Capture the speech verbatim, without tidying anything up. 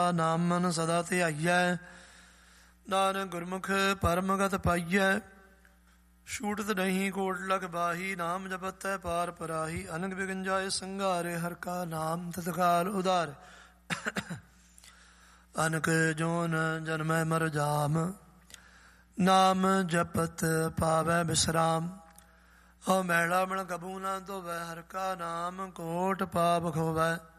ਨਾਮ ਮਨ ਸਦਾ ਧਿਆਈਐ, ਨਾਨਕ ਗੁਰਮੁਖ ਪਰਮਗਤ ਪਾਈਐ। ਛੂਟਤ ਨਹੀਂ ਕੋਟ ਲਖ ਬਾਹੀ, ਨਾਮ ਜਪਤੈ ਪਾਰ ਪਰਾਹੀ। ਅਨਕ ਬਿਗਨ ਜਾਏ ਸੰਘਾਰੇ, ਹਰਿ ਕਾ ਨਾਮ ਤਤਕਾਲ ਉਧਾਰੇ। ਅਨਕ ਜੋਨ ਜਨਮੈ ਮਰ ਜਾਮ, ਨਾਮ ਜਪਤ ਪਾਵੈ ਬਿਸਰਾਮ। ਹਉ ਮੈਲਾ ਮਣ ਕਬੂ ਨਾ ਧੋਵੈ, ਹਰਿ ਕਾ ਨਾਮ ਕੋਟ ਪਾਪ ਖੋਵੈ।